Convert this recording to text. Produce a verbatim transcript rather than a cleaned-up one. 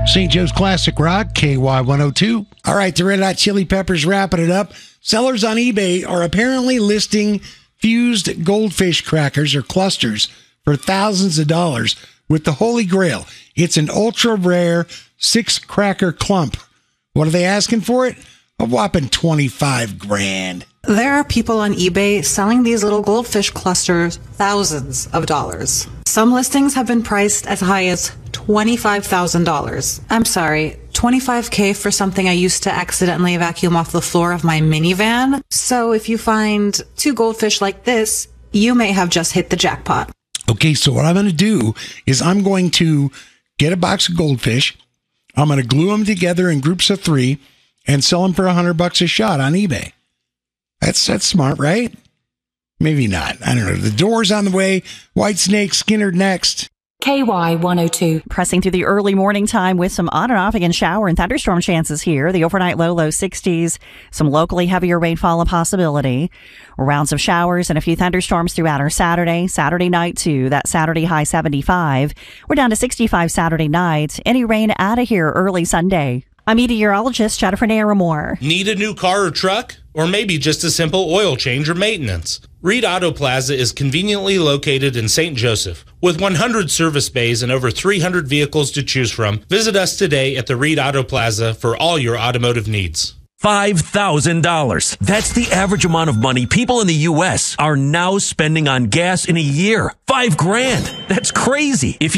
Saint Joe's Classic Rock, K Y one oh two. All right, the Red Hot Chili Peppers wrapping it up. Sellers on eBay are apparently listing fused goldfish crackers or clusters for thousands of dollars with the Holy Grail. It's an ultra rare six cracker clump. What are they asking for it? A whopping twenty-five grand. There are people on eBay selling these little goldfish clusters thousands of dollars. Some listings have been priced as high as twenty-five thousand dollars. I'm sorry, twenty-five K for something I used to accidentally vacuum off the floor of my minivan. So if you find two goldfish like this, you may have just hit the jackpot. Okay, so what I'm going to do is I'm going to get a box of goldfish. I'm going to glue them together in groups of three and sell them for a hundred bucks a shot on eBay. That's that's smart, right? Maybe not. I don't know. The Doors on the way. White Snake, Skinner next. K Y one oh two. Pressing through the early morning time with some on and off again shower and thunderstorm chances here. The overnight low, low sixties. Some locally heavier rainfall a possibility. Rounds of showers and a few thunderstorms throughout our Saturday. Saturday night too. That Saturday high seventy-five. We're down to sixty-five Saturday night. Any rain out of here early Sunday. I'm meteorologist Jennifer Naramore. Need a new car or truck? Or maybe just a simple oil change or maintenance? Reed Auto Plaza is conveniently located in Saint Joseph. With one hundred service bays and over three hundred vehicles to choose from, visit us today at the Reed Auto Plaza for all your automotive needs. five thousand dollars. That's the average amount of money people in the U S are now spending on gas in a year. Five grand. That's crazy. If